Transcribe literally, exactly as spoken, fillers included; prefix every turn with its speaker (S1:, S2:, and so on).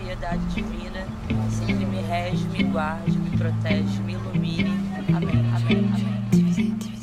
S1: piedade divina sempre me rege, me guarde, me protege, me ilumine. Amém.